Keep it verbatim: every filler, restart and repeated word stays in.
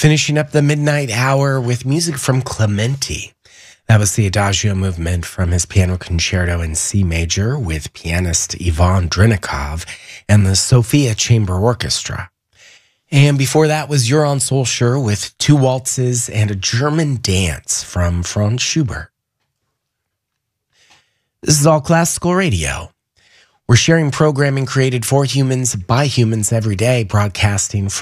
Finishing up the midnight hour with music from Clementi. That was the Adagio movement from his piano concerto in C major with pianist Ivan Drinikov and the Sofia Chamber Orchestra. And before that was Johann Solskjaer with two waltzes and a German dance from Franz Schubert. This is All Classical Radio. We're sharing programming created for humans by humans every day, broadcasting from